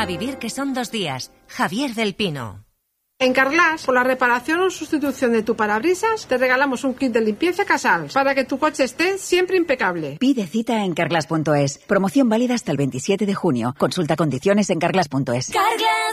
vivir que son 2 días. Javier del Pino. En Carglass, por la reparación o sustitución de tu parabrisas, te regalamos un kit de limpieza Casals para que tu coche esté siempre impecable. Pide cita en carglass.es. Promoción válida hasta el 27 de junio. Consulta condiciones en carglass.es. Carglass.